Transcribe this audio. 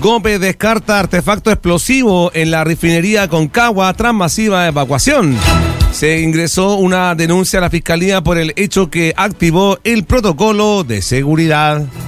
Gómez descarta artefacto explosivo en la refinería Concagua tras masiva evacuación. Se ingresó una denuncia a la Fiscalía por el hecho que activó el protocolo de seguridad.